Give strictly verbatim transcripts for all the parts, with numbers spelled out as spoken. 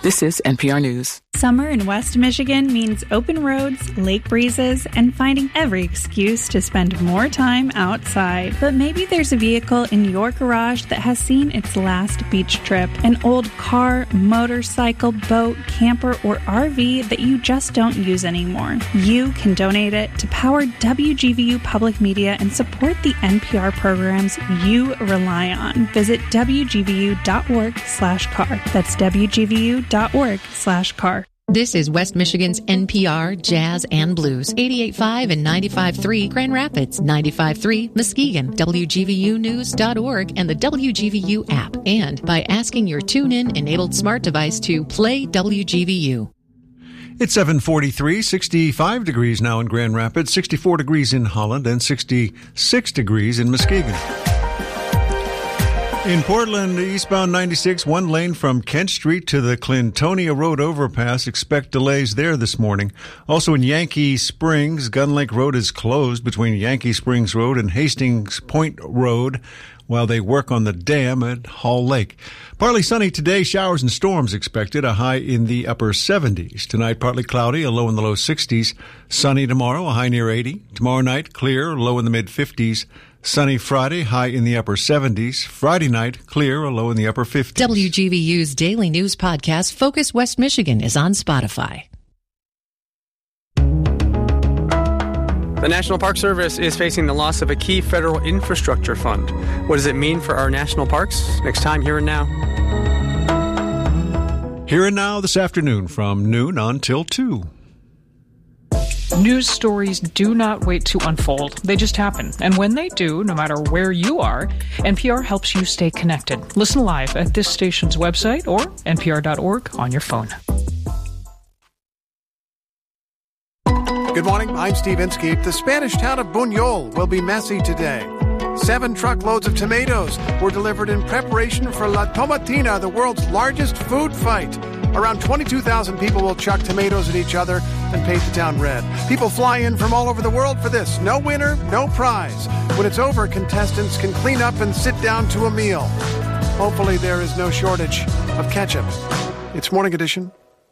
This is N P R News. Summer in West Michigan means open roads, lake breezes, and finding every excuse to spend more time outside. But maybe there's a vehicle in your garage that has seen its last beach trip. An old car, motorcycle, boat, camper, or R V that you just don't use anymore. You can donate it to power W G V U Public Media and support the N P R programs you rely on. Visit W G V U dot org slash car. That's W G V U dot org slash car. This is West Michigan's N P R Jazz and Blues, eighty-eight point five and ninety-five point three Grand Rapids, ninety-five point three Muskegon, W G V U news dot org, and the W G V U app. And by asking your TuneIn-enabled smart device to play W G V U. It's seven forty-three, sixty-five degrees now in Grand Rapids, sixty-four degrees in Holland, and sixty-six degrees in Muskegon. In Portland, eastbound ninety-six, one lane from Kent Street to the Clintonia Road overpass. Expect delays there this morning. Also in Yankee Springs, Gun Lake Road is closed between Yankee Springs Road and Hastings Point Road while they work on the dam at Hall Lake. Partly sunny today, showers and storms expected, a high in the upper seventies. Tonight, partly cloudy, a low in the low sixties. Sunny tomorrow, a high near eighty. Tomorrow night, clear, low in the mid-fifties. Sunny Friday, high in the upper seventies. Friday night, clear, a low in the upper fifties. W G V U's daily news podcast, Focus West Michigan, is on Spotify. The National Park Service is facing the loss of a key federal infrastructure fund. What does it mean for our national parks? Next time, Here and Now. Here and Now this afternoon from noon until two. News stories do not wait to unfold. They just happen. And when they do, no matter where you are, N P R helps you stay connected. Listen live at this station's website or N P R dot org on your phone. Good morning, I'm Steve Inskeep. The Spanish town of Buñol will be messy today. Seven truckloads of tomatoes were delivered in preparation for La Tomatina, the world's largest food fight. Around twenty-two thousand people will chuck tomatoes at each other and paint the town red. People fly in from all over the world for this. No winner, no prize. When it's over, contestants can clean up and sit down to a meal. Hopefully there is no shortage of ketchup. It's Morning Edition.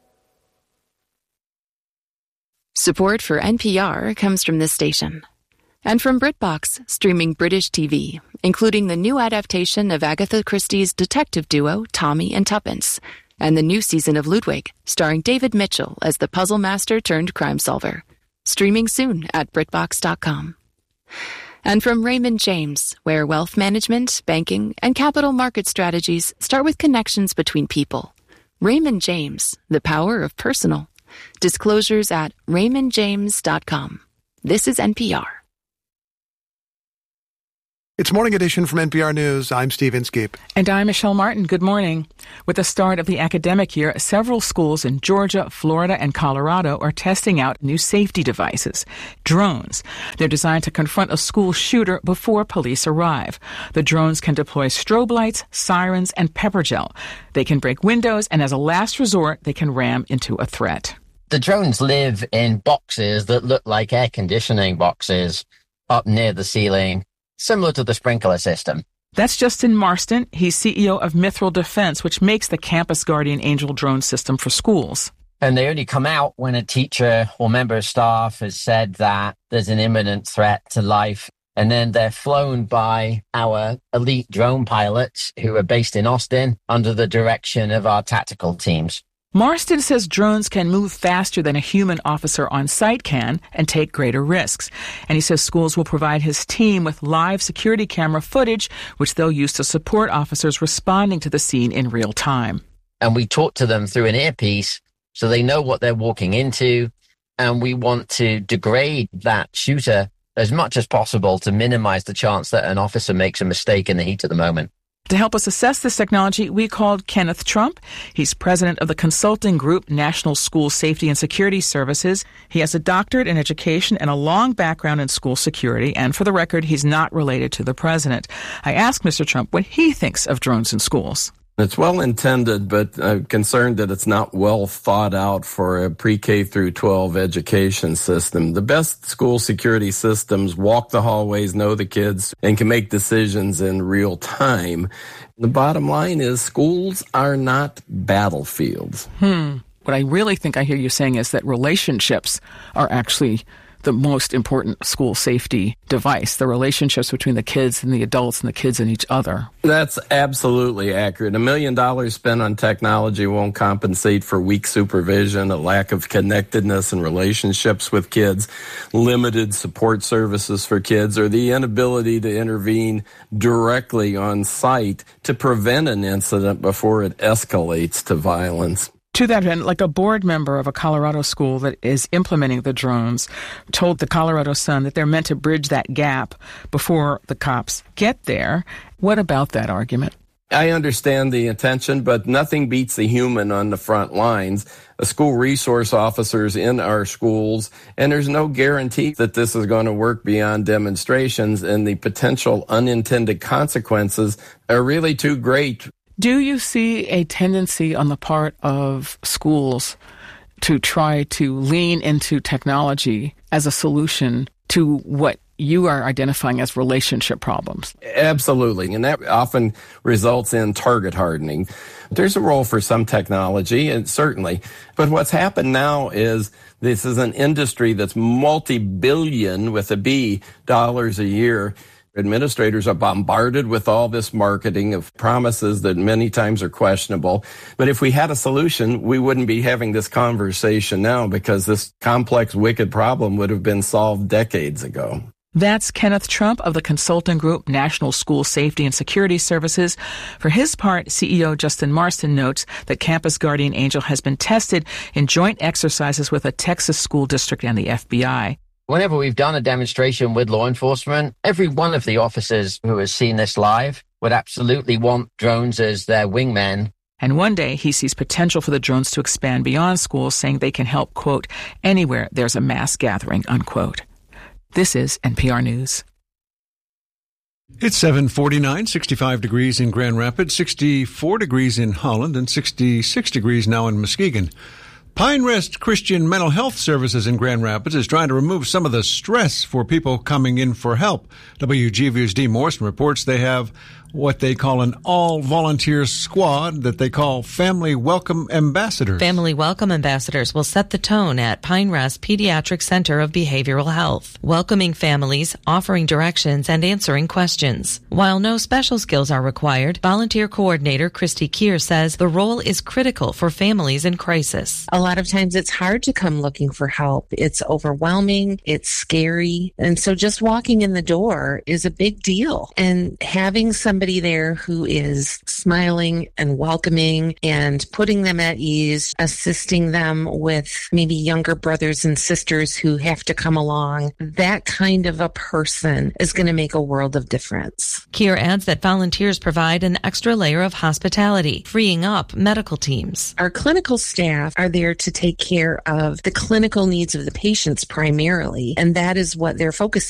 Support for N P R comes from this station. And from BritBox, streaming British T V, including the new adaptation of Agatha Christie's detective duo, Tommy and Tuppence, and the new season of Ludwig, starring David Mitchell as the puzzle master turned crime solver. Streaming soon at Britbox dot com. And from Raymond James, where wealth management, banking, and capital market strategies start with connections between people. Raymond James, the power of personal. Disclosures at Raymond James dot com. This is N P R. It's Morning Edition from N P R News. I'm Steve Inskeep. And I'm Michelle Martin. Good morning. With the start of the academic year, several schools in Georgia, Florida, and Colorado are testing out new safety devices, drones. They're designed to confront a school shooter before police arrive. The drones can deploy strobe lights, sirens, and pepper gel. They can break windows, and as a last resort, they can ram into a threat. The drones live in boxes that look like air conditioning boxes up near the ceiling, similar to the sprinkler system. That's Justin Marston. He's C E O of Mithril Defense, which makes the Campus Guardian Angel drone system for schools. And they only come out when a teacher or member of staff has said that there's an imminent threat to life. And then they're flown by our elite drone pilots who are based in Austin under the direction of our tactical teams. Marston says drones can move faster than a human officer on site can and take greater risks. And he says schools will provide his team with live security camera footage, which they'll use to support officers responding to the scene in real time. And we talk to them through an earpiece so they know what they're walking into. And we want to degrade that shooter as much as possible to minimize the chance that an officer makes a mistake in the heat of the moment. To help us assess this technology, we called Kenneth Trump. He's president of the consulting group National School Safety and Security Services. He has a doctorate in education and a long background in school security. And for the record, he's not related to the president. I asked Mister Trump what he thinks of drones in schools. It's well intended, but I'm concerned that it's not well thought out for a pre-K through twelve education system. The best school security systems walk the hallways, know the kids, and can make decisions in real time. The bottom line is schools are not battlefields. Hmm. What I really think I hear you saying is that relationships are actually the most important school safety device, the relationships between the kids and the adults and the kids and each other. That's absolutely accurate. A million dollars spent on technology won't compensate for weak supervision, a lack of connectedness and relationships with kids, limited support services for kids, or the inability to intervene directly on site to prevent an incident before it escalates to violence. To that end, like a board member of a Colorado school that is implementing the drones told the Colorado Sun that they're meant to bridge that gap before the cops get there. What about that argument? I understand the intention, but nothing beats the human on the front lines. The school resource officers in our schools, and there's no guarantee that this is going to work beyond demonstrations, and the potential unintended consequences are really too great. Do you see a tendency on the part of schools to try to lean into technology as a solution to what you are identifying as relationship problems? Absolutely, and that often results in target hardening. There's a role for some technology, and certainly, but what's happened now is this is an industry that's multi-billion, with a B, dollars a year. Administrators are bombarded with all this marketing of promises that many times are questionable. But if we had a solution, we wouldn't be having this conversation now, because this complex, wicked problem would have been solved decades ago. That's Kenneth Trump of the consulting group National School Safety and Security Services. For his part, C E O Justin Marston notes that Campus Guardian Angel has been tested in joint exercises with a Texas school district and the F B I. Whenever we've done a demonstration with law enforcement, every one of the officers who has seen this live would absolutely want drones as their wingmen. And one day he sees potential for the drones to expand beyond schools, saying they can help, quote, anywhere there's a mass gathering, unquote. This is N P R News. It's seven forty-nine, sixty-five degrees in Grand Rapids, sixty-four degrees in Holland, and sixty-six degrees now in Muskegon. Pine Rest Christian Mental Health Services in Grand Rapids is trying to remove some of the stress for people coming in for help. W G V's Dee Morrison reports they have what they call an all-volunteer squad that they call Family Welcome Ambassadors. Family Welcome Ambassadors will set the tone at Pine Rest Pediatric Center of Behavioral Health, welcoming families, offering directions, and answering questions. While no special skills are required, volunteer coordinator Christy Keir says the role is critical for families in crisis. A lot of times it's hard to come looking for help. It's overwhelming. It's scary. And so just walking in the door is a big deal. And having some Somebody there who is smiling and welcoming and putting them at ease, assisting them with maybe younger brothers and sisters who have to come along. That kind of a person is going to make a world of difference. Keir adds that volunteers provide an extra layer of hospitality, freeing up medical teams. Our clinical staff are there to take care of the clinical needs of the patients primarily, and that is what they're focusing